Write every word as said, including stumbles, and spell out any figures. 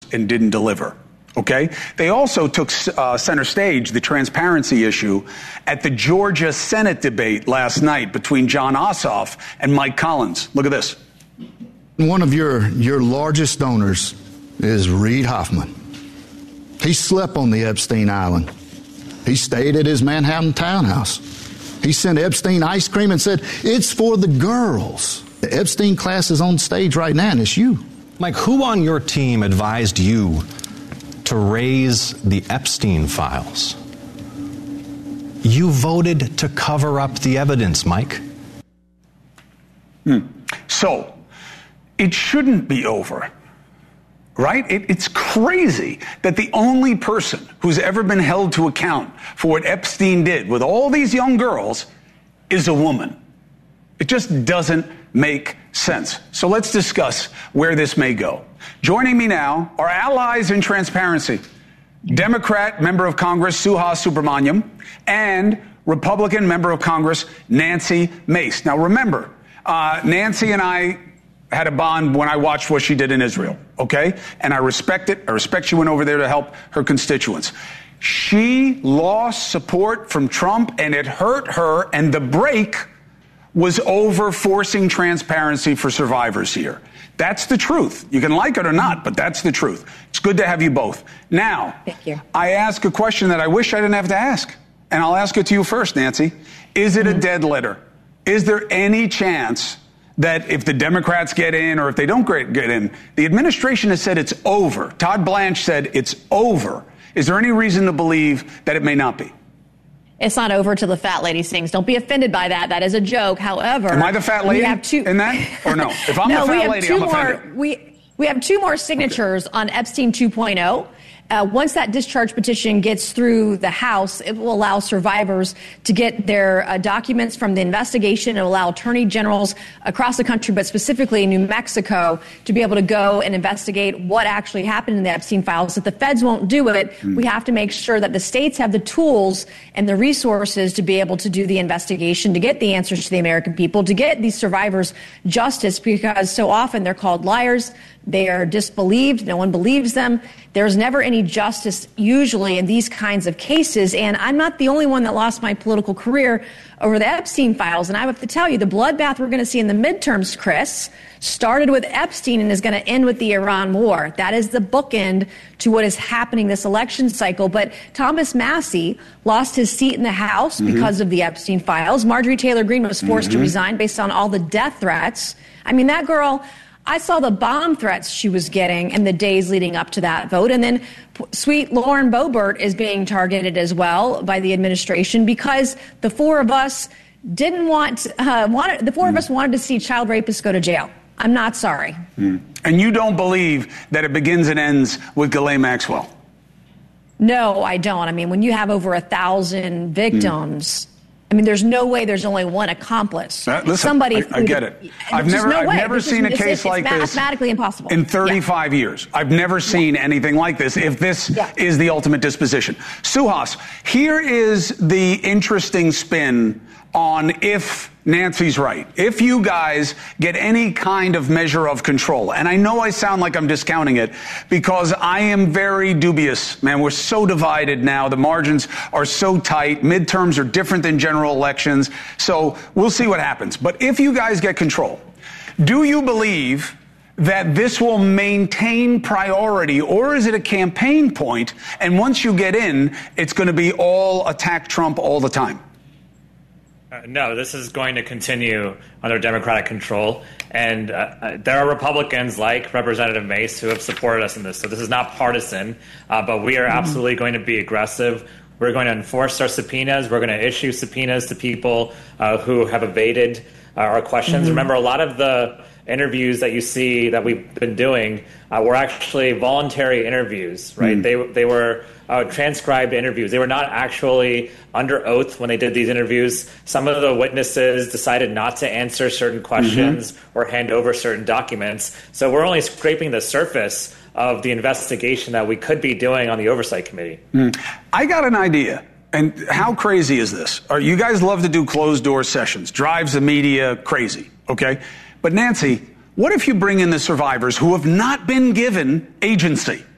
and didn't deliver. Okay? They also took uh, center stage the transparency issue at the Georgia Senate debate last night between Jon Ossoff and Mike Collins. Look at this. One of your, your largest donors is Reid Hoffman. He slept on the Epstein Island. He stayed at his Manhattan townhouse. He sent Epstein ice cream and said, it's for the girls. The Epstein class is on stage right now, and it's you. Mike, who on your team advised you to raise the Epstein files? You voted to cover up the evidence, Mike. Hmm. So, it shouldn't be over, right? It, it's crazy that the only person who's ever been held to account for what Epstein did with all these young girls is a woman. It just doesn't make sense. So let's discuss where this may go. Joining me now are allies in transparency, Democrat member of Congress Suhas Subramanian and Republican member of Congress Nancy Mace. Now remember, uh, Nancy and I had a bond when I watched what she did in Israel, okay? And I respect it. I respect she went over there to help her constituents. She lost support from Trump, and it hurt her, and the break was over forcing transparency for survivors here. That's the truth. You can like it or not, but that's the truth. It's good to have you both. Now, Thank you. I ask a question that I wish I didn't have to ask, and I'll ask it to you first, Nancy. Is it mm-hmm. a dead letter? Is there any chance that if the Democrats get in or if they don't get in, the administration has said it's over. Todd Blanche said it's over. Is there any reason to believe that it may not be? It's not over till the fat lady sings. Don't be offended by that. That is a joke. However, am I the fat lady we have two- in that? Or no? If I'm no, the we fat have lady, two I'm more, offended. We, we have two more signatures okay. on Epstein two point oh. Uh, once that discharge petition gets through the House, it will allow survivors to get their uh, documents from the investigation. It will allow attorney generals across the country, but specifically in New Mexico, to be able to go and investigate what actually happened in the Epstein files. If the feds won't do it, mm. we have to make sure that the states have the tools and the resources to be able to do the investigation, to get the answers to the American people, to get these survivors justice, because so often they're called liars. They are disbelieved. No one believes them. There's never any justice usually in these kinds of cases. And I'm not the only one that lost my political career over the Epstein files. And I have to tell you, the bloodbath we're going to see in the midterms, Chris, started with Epstein and is going to end with the Iran war. That is the bookend to what is happening this election cycle. But Thomas Massie lost his seat in the House mm-hmm. because of the Epstein files. Marjorie Taylor Greene was forced mm-hmm. to resign based on all the death threats. I mean, that girl, I saw the bomb threats she was getting in the days leading up to that vote. And then sweet Lauren Boebert is being targeted as well by the administration because the four of us didn't want, uh, wanted, the four mm. of us wanted to see child rapists go to jail. I'm not sorry. Mm. And you don't believe that it begins and ends with Ghislaine Maxwell? No, I don't. I mean, when you have over a thousand victims, mm. I mean, there's no way there's only one accomplice. Uh, listen, Somebody I, I get it. I've never, no I've way. never This seen is, a case it's, like it's this. Mathematically impossible. In thirty-five yeah. years, I've never seen yeah. anything like this. If this yeah. is the ultimate disposition, Suhas, here is the interesting spin on if Nancy's right. If you guys get any kind of measure of control, and I know I sound like I'm discounting it because I am very dubious, man. We're so divided now. The margins are so tight. Midterms are different than general elections. So we'll see what happens. But if you guys get control, do you believe that this will maintain priority, or is it a campaign point? And once you get in, it's going to be all attack Trump all the time? Uh, no, this is going to continue under Democratic control. And uh, uh, there are Republicans like Representative Mace who have supported us in this. So this is not partisan, uh, but we are absolutely going to be aggressive. We're going to enforce our subpoenas. We're going to issue subpoenas to people uh, who have evaded uh, our questions. Mm-hmm. Remember, a lot of the interviews that you see that we've been doing uh, were actually voluntary interviews, right? Mm. They they were uh, transcribed interviews. They were not actually under oath when they did these interviews. Some of the witnesses decided not to answer certain questions mm-hmm. or hand over certain documents. So we're only scraping the surface of the investigation that we could be doing on the Oversight Committee. Mm. I got an idea. And how crazy is this? Are, you guys love to do closed-door sessions. Drives the media crazy, okay? But Nancy, what if you bring in the survivors who have not been given agency?